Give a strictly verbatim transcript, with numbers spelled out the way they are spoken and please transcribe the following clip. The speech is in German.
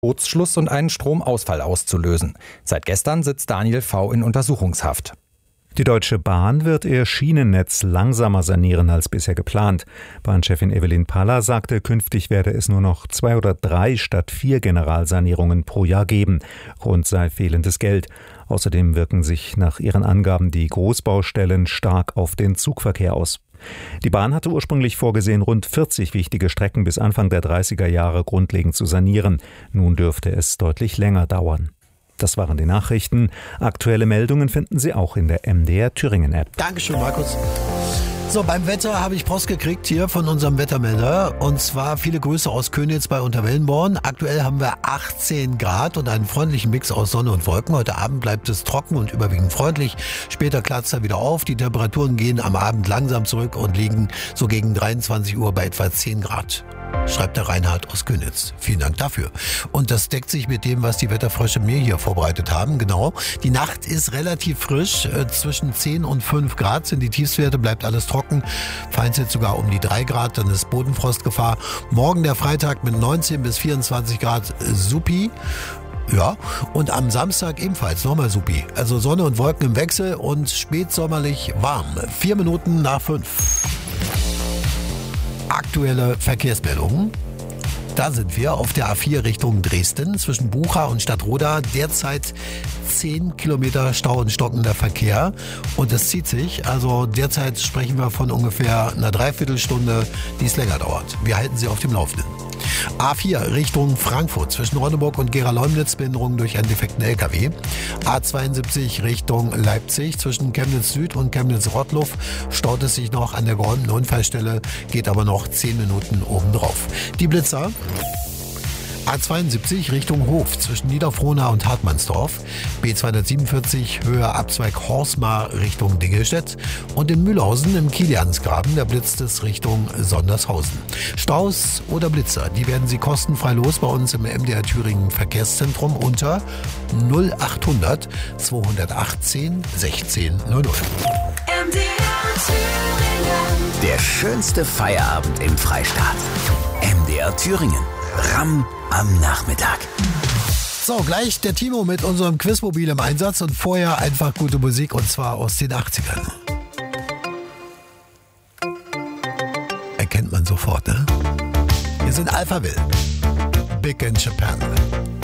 Kurzschluss und einen Stromausfall auszulösen. Seit gestern sitzt Daniel V. in Untersuchungshaft. Die Deutsche Bahn wird ihr Schienennetz langsamer sanieren als bisher geplant. Bahnchefin Evelyn Paller sagte, künftig werde es nur noch zwei oder drei statt vier Generalsanierungen pro Jahr geben. Grund sei fehlendes Geld. Außerdem wirken sich nach ihren Angaben die Großbaustellen stark auf den Zugverkehr aus. Die Bahn hatte ursprünglich vorgesehen, rund vierzig wichtige Strecken bis Anfang der dreißiger Jahre grundlegend zu sanieren. Nun dürfte es deutlich länger dauern. Das waren die Nachrichten. Aktuelle Meldungen finden Sie auch in der M D R Thüringen App. Dankeschön, Markus. So, beim Wetter habe ich Post gekriegt hier von unserem Wettermelder. Und zwar viele Grüße aus Könitz bei Unterwellenborn. Aktuell haben wir achtzehn Grad und einen freundlichen Mix aus Sonne und Wolken. Heute Abend bleibt es trocken und überwiegend freundlich. Später klart's er wieder auf. Die Temperaturen gehen am Abend langsam zurück und liegen so gegen dreiundzwanzig Uhr bei etwa zehn Grad. Schreibt der Reinhard aus Könitz. Vielen Dank dafür. Und das deckt sich mit dem, was die Wetterfrösche mir hier vorbereitet haben. Genau. Die Nacht ist relativ frisch. Äh, zwischen zehn und fünf Grad sind die Tiefstwerte. Bleibt alles trocken. Feindstet sogar um die drei Grad. Dann ist Bodenfrostgefahr. Morgen der Freitag mit neunzehn bis vierundzwanzig Grad. Äh, supi. Ja, und am Samstag ebenfalls nochmal supi. Also Sonne und Wolken im Wechsel und spätsommerlich warm. Vier Minuten nach fünf. Aktuelle Verkehrsmeldungen. Da sind wir auf der A vier Richtung Dresden zwischen Bucha und Stadtroda. Derzeit zehn Kilometer Stau und stockender Verkehr. Und es zieht sich. Also derzeit sprechen wir von ungefähr einer Dreiviertelstunde, die es länger dauert. Wir halten Sie auf dem Laufenden. A vier Richtung Frankfurt zwischen Ronneburg und Gera-Leumnitz, Behinderung durch einen defekten L K W. A zweiundsiebzig Richtung Leipzig zwischen Chemnitz Süd und Chemnitz Rottluff staut es sich noch an der geräumten Unfallstelle, geht aber noch zehn Minuten obendrauf. Die Blitzer. A zweiundsiebzig Richtung Hof zwischen Niederfrohna und Hartmannsdorf, B zweihundertsiebenundvierzig Höhe Abzweig Horsmar Richtung Dingelstedt und in Mühlhausen im Kiliansgraben der blitzt es Richtung Sondershausen. Staus oder Blitzer, die werden Sie kostenfrei los bei uns im M D R Thüringen Verkehrszentrum unter null achthundert zweihundertachtzehn sechzehn null null. M D R Thüringen. Der schönste Feierabend im Freistaat. M D R Thüringen. Ramm am Nachmittag. So, gleich der Timo mit unserem Quizmobil im Einsatz und vorher einfach gute Musik und zwar aus den achtzigern. Erkennt man sofort, ne? Wir sind Alphaville. Big in Japan.